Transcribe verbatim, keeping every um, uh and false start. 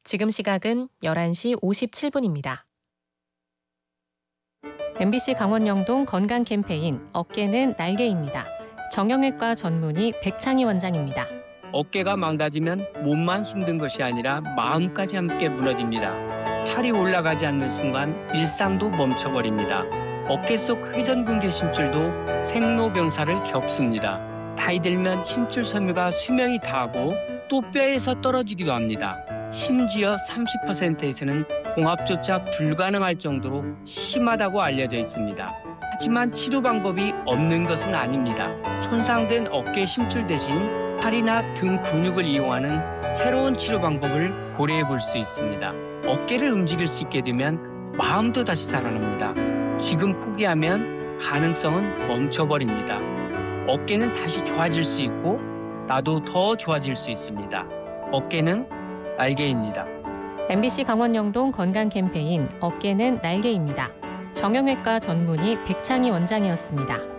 지금 시각은 열한 시 오십칠 분입니다. 엠비씨 강원 영동 건강 캠페인 어깨는 날개입니다. 정형외과 전문의 백창희 원장입니다. 어깨가 망가지면 몸만 힘든 것이 아니라 마음까지 함께 무너집니다. 팔이 올라가지 않는 순간 일상도 멈춰버립니다. 어깨 속 회전근개 심줄도 생로병사를 겪습니다. 나이 들면 심줄 섬유가 수명이 다하고 또 뼈에서 떨어지기도 합니다. 심지어 삼십 퍼센트에서는 봉합조차 불가능할 정도로 심하다고 알려져 있습니다. 하지만 치료 방법이 없는 것은 아닙니다. 손상된 어깨 심줄 대신 팔이나 등 근육을 이용하는 새로운 치료 방법을 고려해 볼 수 있습니다. 어깨를 움직일 수 있게 되면 마음도 다시 살아납니다. 지금 포기하면 가능성은 멈춰버립니다. 어깨는 다시 좋아질 수 있고 나도 더 좋아질 수 있습니다. 어깨는 날개입니다. 엠비씨 강원 영동 건강 캠페인 어깨는 날개입니다. 정형외과 전문의 백창희 원장이었습니다.